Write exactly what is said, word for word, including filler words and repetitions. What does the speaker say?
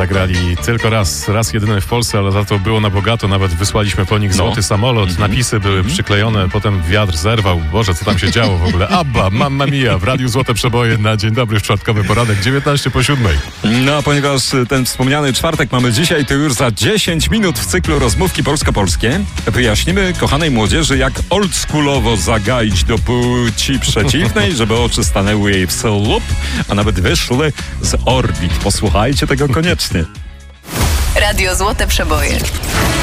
zagrali tylko raz, raz jedyny w Polsce, ale za to było na bogato. Nawet wysłaliśmy po nich złoty no. samolot. Mm-hmm. Napisy były mm-hmm. przyklejone, potem wiatr zerwał. Boże, co tam się działo w ogóle? Abba, Mamma Mia, w Radiu Złote Przeboje na dzień dobry w czwartkowy poranek, dziewiętnaście po siódmej. No, a ponieważ ten wspomniany czwartek mamy dzisiaj, to już za dziesięć minut w cyklu Rozmówki Polsko-Polskie wyjaśnimy kochanej młodzieży, jak oldschoolowo zagaić do płci przeciwnej, żeby oczy stanęły jej w słup, a nawet wyszły z orbit. Posłuchajcie tego koniecznie. Radio Złote Przeboje.